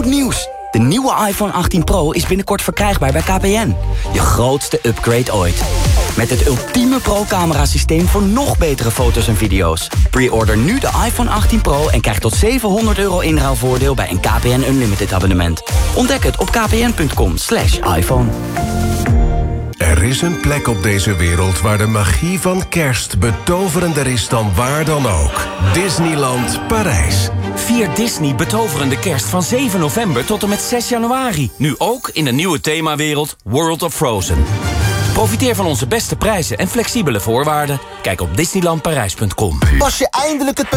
Goed nieuws! De nieuwe iPhone 18 Pro is binnenkort verkrijgbaar bij KPN. Je grootste upgrade ooit. Met het ultieme pro-camera-systeem voor nog betere foto's en video's. Pre-order nu de iPhone 18 Pro en krijg tot €700 inruilvoordeel bij een KPN Unlimited abonnement. Ontdek het op kpn.com/iPhone. Er is een plek op deze wereld waar de magie van kerst betoverender is dan waar dan ook. Disneyland Parijs. Vier Disney betoverende kerst van 7 november tot en met 6 januari. Nu ook in de nieuwe themawereld World of Frozen. Profiteer van onze beste prijzen en flexibele voorwaarden. Kijk op disneylandparijs.com. Pas je eindelijk het